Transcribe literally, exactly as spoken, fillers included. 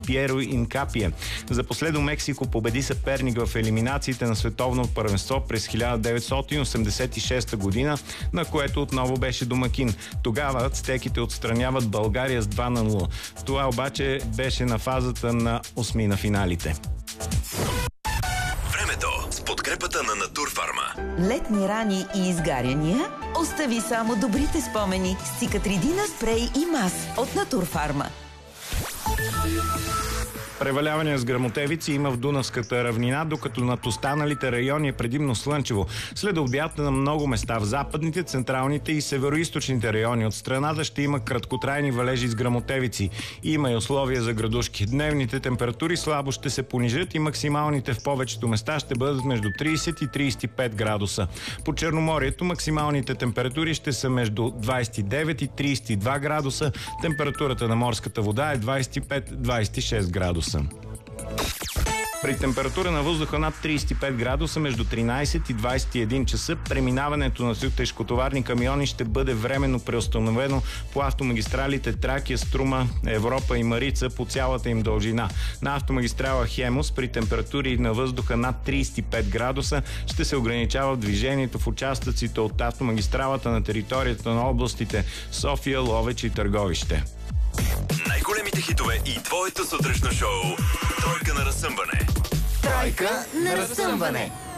Пиеро Инкапие. За последно Мексико победи съперник в елиминациите на световно първенство през хиляда деветстотин осемдесет и шеста година, на което отново беше домакин. Тогава ацтеките отстраняват България с два на нула. Това обаче беше на фазата на осми на финалите. Времето с подкрепата на Натурфарма. Летни рани и изгаряния? Остави само добрите спомени с Циcatrидина спрей и мас от Натурфарма. Преваляване с гръмотевици има в Дунавската равнина, докато над останалите райони е предимно слънчево. След обяд на много места в западните, централните и североизточните райони от страната ще има краткотрайни валежи с гръмотевици. Има и условия за градушки. Дневните температури слабо ще се понижат и максималните в повечето места ще бъдат между трийсет и трийсет и пет градуса. По Черноморието максималните температури ще са между двайсет и девет и трийсет и два градуса. Температурата на морската вода е двайсет и пет до двайсет и шест градуса. При температура на въздуха над трийсет и пет градуса между тринайсет и двайсет и един часа преминаването на тежкотоварни камиони ще бъде временно преустановено по автомагистралите Тракия, Струма, Европа и Марица по цялата им дължина. На автомагистрала Хемус при температури на въздуха над трийсет и пет градуса ще се ограничава движението в участъците от автомагистралата на територията на областите София, Ловеч и Търговище. Най-големите хитове и твоето сутрешно шоу. Тройка на разсъмване. Тройка на разсъмване.